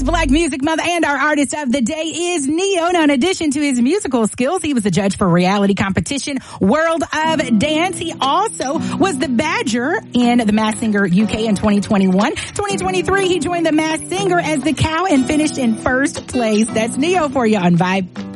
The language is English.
Black Music Month, and our artist of the day is Neo. Now, in addition to his musical skills, he was a judge for reality competition World of Dance. He also was the Badger in The Masked Singer UK in 2021. 2023, he joined The Masked Singer as the cow and finished in first place. That's Neo for you on Vibe.